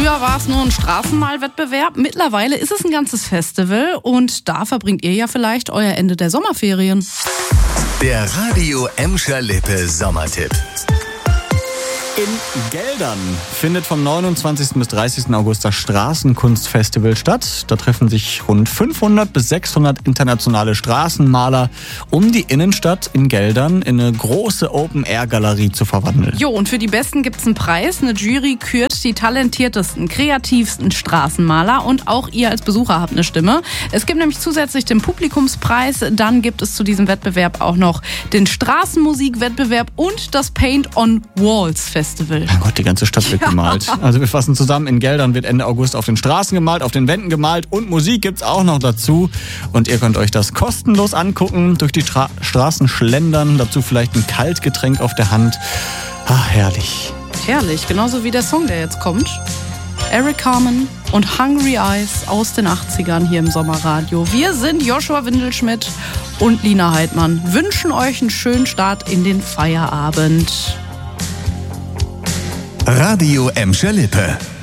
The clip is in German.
Früher war es nur ein Straßenmalwettbewerb, mittlerweile ist es ein ganzes Festival und da verbringt ihr ja vielleicht euer Ende der Sommerferien. Der Radio Emscher Lippe Sommertipp. In Geldern findet vom 29. bis 30. August das Straßenkunstfestival statt. Da treffen sich rund 500 bis 600 internationale Straßenmaler, um die Innenstadt in Geldern in eine große Open-Air-Galerie zu verwandeln. Jo, und für die Besten gibt's einen Preis. Eine Jury kürt die talentiertesten, kreativsten Straßenmaler und auch ihr als Besucher habt eine Stimme. Es gibt nämlich zusätzlich den Publikumspreis. Dann gibt es zu diesem Wettbewerb auch noch den Straßenmusikwettbewerb und das Paint on Walls Festival. Mein Gott, die ganze Stadt wird gemalt. Also wir fassen zusammen, in Geldern wird Ende August auf den Straßen gemalt, auf den Wänden gemalt und Musik gibt's auch noch dazu. Und ihr könnt euch das kostenlos angucken, durch die Straßen schlendern, dazu vielleicht ein Kaltgetränk auf der Hand. Ach, herrlich. Herrlich, genauso wie der Song, der jetzt kommt. Eric Carmen und Hungry Eyes aus den 80ern hier im Sommerradio. Wir sind Joshua Windelschmidt und Lina Heidmann. Wünschen euch einen schönen Start in den Feierabend. Radio Emscher Lippe.